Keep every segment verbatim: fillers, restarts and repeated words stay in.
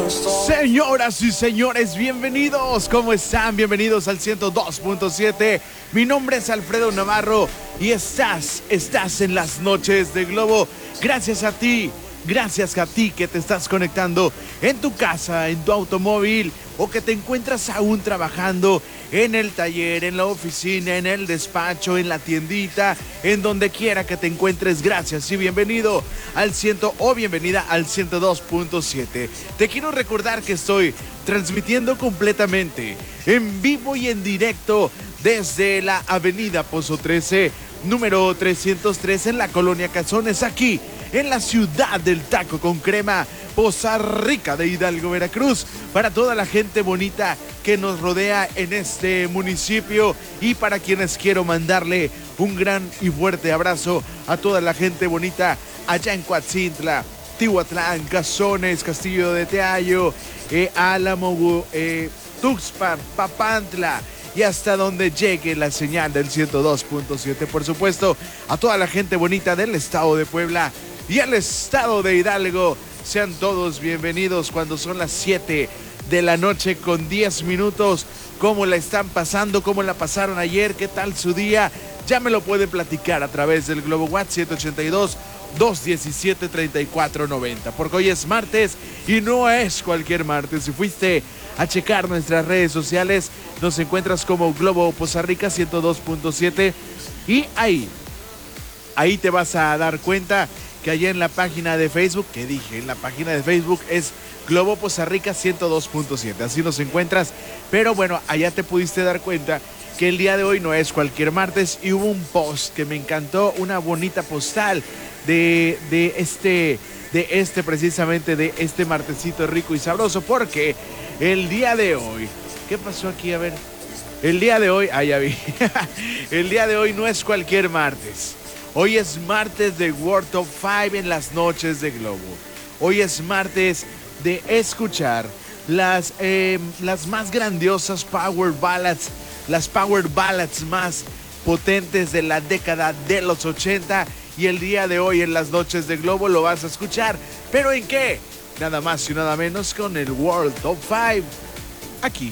Señoras y señores, bienvenidos, ¿cómo están? Bienvenidos al ciento dos punto siete. Mi nombre es Alfredo Navarro y estás, estás en las noches de Globo. Gracias a ti, gracias a ti que te estás conectando en tu casa, en tu automóvil o que te encuentras aún trabajando en el taller, en la oficina, en el despacho, en la tiendita, en donde quiera que te encuentres. Gracias y bienvenido al ciento o bienvenida al ciento dos punto siete. Te quiero recordar que estoy transmitiendo completamente en vivo y en directo desde la avenida Pozo trece, número trescientos tres en la colonia Cazones, aquí en la ciudad del taco con crema, Poza Rica de Hidalgo, Veracruz, para toda la gente bonita que nos rodea en este municipio y para quienes quiero mandarle un gran y fuerte abrazo a toda la gente bonita allá en Coatzintla, Tihuatlán, Cazones, Castillo de Teayo, eh, Álamo, eh, Tuxpan, Papantla y hasta donde llegue la señal del ciento dos punto siete. Por supuesto, a toda la gente bonita del estado de Puebla y al estado de Hidalgo. Sean todos bienvenidos cuando son las siete de la noche con diez minutos. ¿Cómo la están pasando? ¿Cómo la pasaron ayer? ¿Qué tal su día? Ya me lo pueden platicar a través del Globo WhatsApp siete ochenta y dos, dos diecisiete, treinta y cuatro noventa. Porque hoy es martes y no es cualquier martes. Si fuiste a checar nuestras redes sociales, nos encuentras como Globo Poza Rica ciento dos punto siete y ahí, ahí te vas a dar cuenta que allá en la página de Facebook, que dije, en la página de Facebook es Globo Poza Rica ciento dos punto siete, así nos encuentras. Pero bueno, allá te pudiste dar cuenta que el día de hoy no es cualquier martes y hubo un post que me encantó, una bonita postal de, de este, de este precisamente, de este martesito rico y sabroso, porque el día de hoy, ¿qué pasó aquí? A ver, el día de hoy, ah, ya vi, el día de hoy no es cualquier martes. Hoy es martes de World Top cinco en las noches de Globo. Hoy es martes de escuchar las, eh, las más grandiosas Power Ballads, las Power Ballads más potentes de la década de los ochenta. Y el día de hoy en las noches de Globo lo vas a escuchar. ¿Pero en qué? Nada más y nada menos con el World Top cinco. Aquí.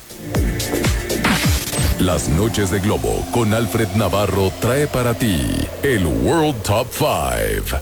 Las noches de Globo con Alfred Navarro trae para ti el World Top cinco.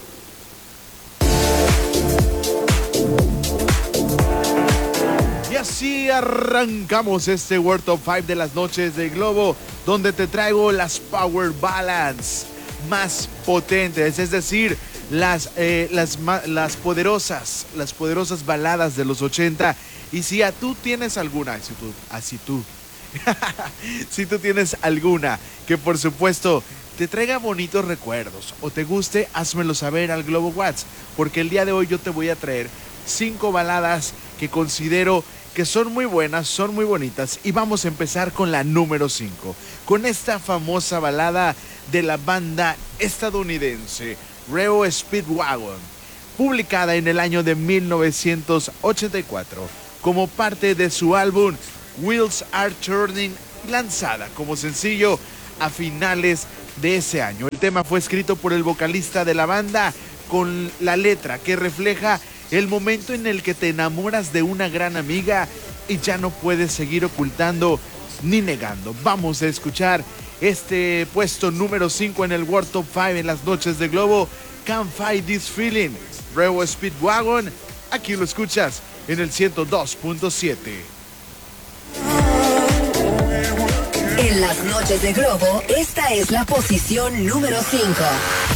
Y así arrancamos este World Top cinco de las noches de Globo, donde te traigo las Power Ballads más potentes, es decir, las, eh, las, las poderosas, las poderosas baladas de los ochenta. Y si a tú tienes alguna, si tú, así tú, si tú tienes alguna que por supuesto te traiga bonitos recuerdos o te guste, házmelo saber al Globo WhatsApp, porque el día de hoy yo te voy a traer cinco baladas que considero que son muy buenas, son muy bonitas, y vamos a empezar con la número cinco, con esta famosa balada de la banda estadounidense R E O Speedwagon, publicada en el año de mil novecientos ochenta y cuatro como parte de su álbum Wheels Are Turning, lanzada como sencillo a finales de ese año. El tema fue escrito por el vocalista de la banda, con la letra que refleja el momento en el que te enamoras de una gran amiga y ya no puedes seguir ocultando ni negando. Vamos a escuchar este puesto número cinco en el World Top cinco en las noches de Globo, Can't Fight This Feeling, R E O Speedwagon. Aquí lo escuchas en el ciento dos punto siete. En las noches de Globo, esta es la posición número cinco.